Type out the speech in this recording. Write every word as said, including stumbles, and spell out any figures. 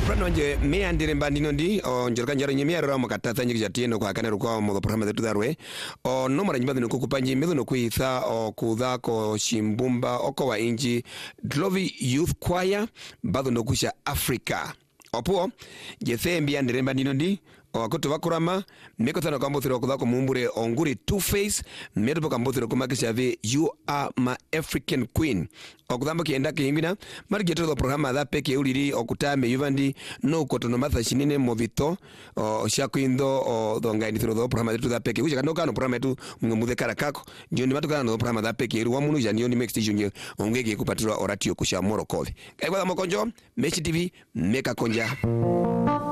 Prano nje mea ndire mbandino ndi o njorka njaro nye mea rara makatata njiki jatino kwa kane rukwa mogo programa zetu dharwe o nomara njibadhi nuku kupanji midhu nuku itha o kudha ko shimbumba oko wa inji Dlovi Youth Choir badhu nukusha Afrika opuo jethe mbia ndire mbandino ndi wakutu wakurama meko thano kambuthiro kudha kumumbure onguri Two Face metupo kambuthiro kumakisha vi You Are My African Queen okudhambo kienda kihimbina mari geto do programa dha peke uliri okutame yuvandi no kotono matha shinine movito o shakuindo o donga indithiro do programa dha peke uja kanoka no programa tu mngomuthe karakako njoni matukana no programa dha peke iri wamunu jani yoni next junye ongege kupatira oratio kusha morokove kaikwa mokonjo Mechi T V meka konja.